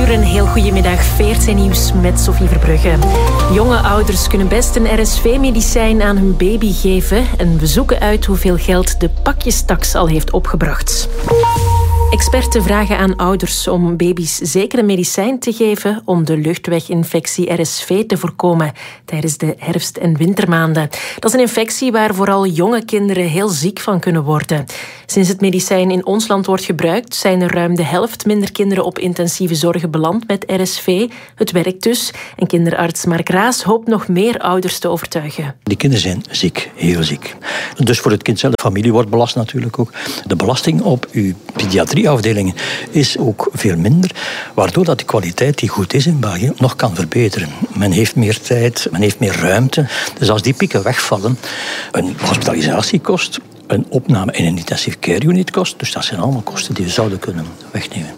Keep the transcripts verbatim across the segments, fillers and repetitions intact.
uur, een heel goedemiddag. V R T Nieuws met Sophie Verbrugge. Jonge ouders kunnen best een R S V-medicijn aan hun baby geven. En we zoeken uit hoeveel geld de pakjestaks al heeft opgebracht. Experten vragen aan ouders om baby's zeker een medicijn te geven om de luchtweginfectie R S V te voorkomen tijdens de herfst- en wintermaanden. Dat is een infectie waar vooral jonge kinderen heel ziek van kunnen worden. Sinds het medicijn in ons land wordt gebruikt, zijn er ruim de helft minder kinderen op intensieve zorgen beland met R S V. Het werkt dus. En kinderarts Mark Raas hoopt nog meer ouders te overtuigen. Die kinderen zijn ziek, heel ziek. Dus voor het kind zelf, de familie wordt belast natuurlijk ook. De belasting op uw pediatrieafdelingen is ook veel minder, waardoor dat de kwaliteit die goed is in België nog kan verbeteren. Men heeft meer tijd, men heeft meer ruimte. Dus als die pieken wegvallen, een hospitalisatie kost, een opname in een intensive care unit kost. Dus dat zijn allemaal kosten die we zouden kunnen wegnemen.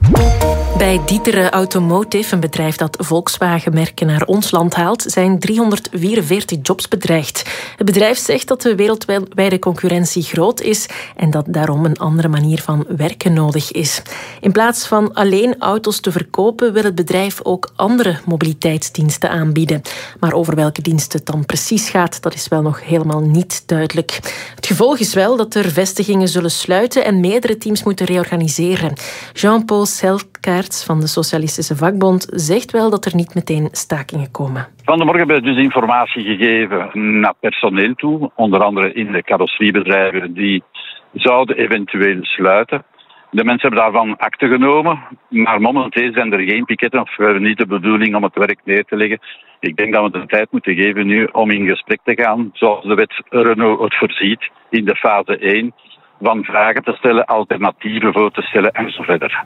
Bij D'Ieteren Automotive, een bedrijf dat Volkswagen-merken naar ons land haalt, zijn driehonderdvierenveertig jobs bedreigd. Het bedrijf zegt dat de wereldwijde concurrentie groot is en dat daarom een andere manier van werken nodig is. In plaats van alleen auto's te verkopen, wil het bedrijf ook andere mobiliteitsdiensten aanbieden. Maar over welke diensten het dan precies gaat, dat is wel nog helemaal niet duidelijk. Het gevolg is wel dat er vestigingen zullen sluiten en meerdere teams moeten reorganiseren. Jean-Paul Selkaerts van de Socialistische Vakbond zegt wel dat er niet meteen stakingen komen. Van de morgen hebben we dus informatie gegeven naar personeel toe, onder andere in de carrosseriebedrijven die zouden eventueel sluiten. De mensen hebben daarvan akte genomen, maar momenteel zijn er geen piketten of we hebben niet de bedoeling om het werk neer te leggen. Ik denk dat we de tijd moeten geven nu om in gesprek te gaan, zoals de wet Renault het voorziet in de fase één, van vragen te stellen, alternatieven voor te stellen en zo verder.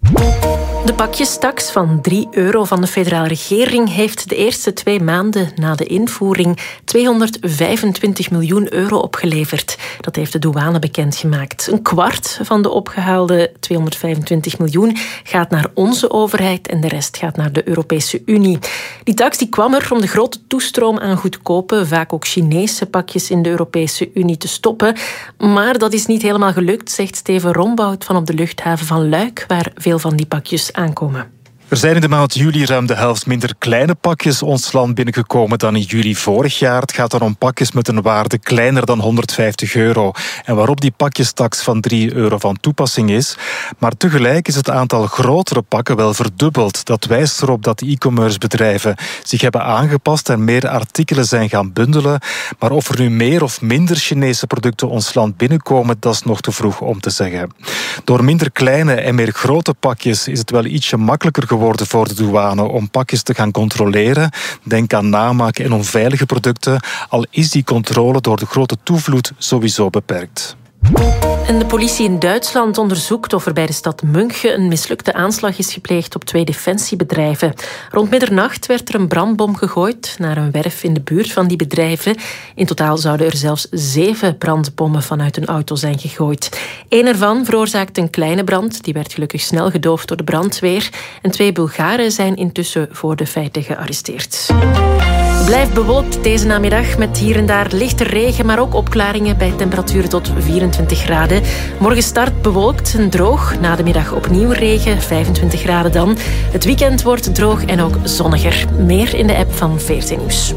De pakjestaks van drie euro van de federale regering heeft de eerste twee maanden na de invoering tweehonderdvijfentwintig miljoen euro opgeleverd. Dat heeft de douane bekendgemaakt. Een kwart van de opgehaalde tweehonderdvijfentwintig miljoen gaat naar onze overheid en de rest gaat naar de Europese Unie. Die tax die kwam er om de grote toestroom aan goedkope, vaak ook Chinese pakjes in de Europese Unie te stoppen. Maar dat is niet helemaal gelukt, zegt Steven Rombout van op de luchthaven van Luik, waar veel van die pakjes aankomen. Er zijn in de maand juli ruim de helft minder kleine pakjes ons land binnengekomen dan in juli vorig jaar. Het gaat dan om pakjes met een waarde kleiner dan honderdvijftig euro. En waarop die pakjestaks van drie euro van toepassing is. Maar tegelijk is het aantal grotere pakken wel verdubbeld. Dat wijst erop dat de e-commerce bedrijven zich hebben aangepast en meer artikelen zijn gaan bundelen. Maar of er nu meer of minder Chinese producten ons land binnenkomen, dat is nog te vroeg om te zeggen. Door minder kleine en meer grote pakjes is het wel ietsje makkelijker geworden voor de douane om pakjes te gaan controleren. Denk aan namaak en onveilige producten, al is die controle door de grote toevloed sowieso beperkt. En de politie in Duitsland onderzoekt of er bij de stad München een mislukte aanslag is gepleegd op twee defensiebedrijven. Rond middernacht werd er een brandbom gegooid naar een werf in de buurt van die bedrijven. In totaal zouden er zelfs zeven brandbommen vanuit een auto zijn gegooid. Eén ervan veroorzaakte een kleine brand, die werd gelukkig snel gedoofd door de brandweer. En twee Bulgaren zijn intussen voor de feiten gearresteerd. Blijft bewolkt deze namiddag met hier en daar lichte regen, maar ook opklaringen bij temperaturen tot vierentwintig graden. Morgen start bewolkt en droog. Na de middag opnieuw regen, vijfentwintig graden dan. Het weekend wordt droog en ook zonniger. Meer in de app van V R T Nieuws.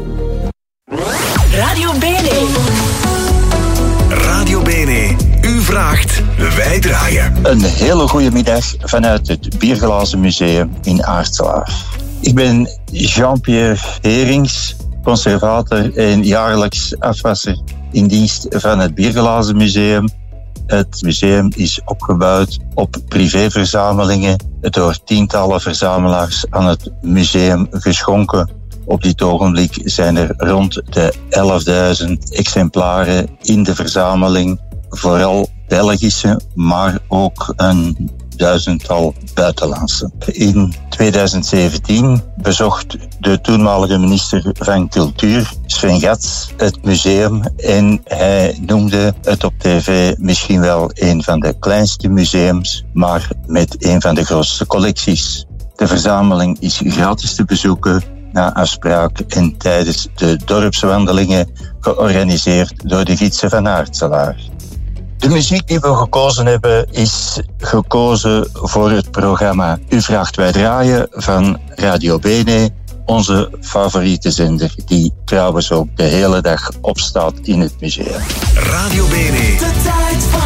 Radio B N E. Radio B N E. U vraagt, wij draaien. Een hele goede middag vanuit het Bierglazen Museum in Aartselaar. Ik ben Jean-Pierre Herings, conservator en jaarlijks afwasser in dienst van het Bierglazen Museum. Het museum is opgebouwd op privéverzamelingen door tientallen verzamelaars aan het museum geschonken. Op dit ogenblik zijn er rond de elfduizend exemplaren in de verzameling, vooral Belgische, maar ook een duizendtal buitenlandse. In tweeduizend zeventien bezocht de toenmalige minister van Cultuur, Sven Gatz, het museum en hij noemde het op tv misschien wel een van de kleinste museums, maar met een van de grootste collecties. De verzameling is gratis te bezoeken na afspraak en tijdens de dorpswandelingen georganiseerd door de Gidsen van Aartselaar. De muziek die we gekozen hebben is gekozen voor het programma U vraagt wij draaien van Radio Bene, onze favoriete zender, die trouwens ook de hele dag opstaat in het museum. Radio Bene. De tijd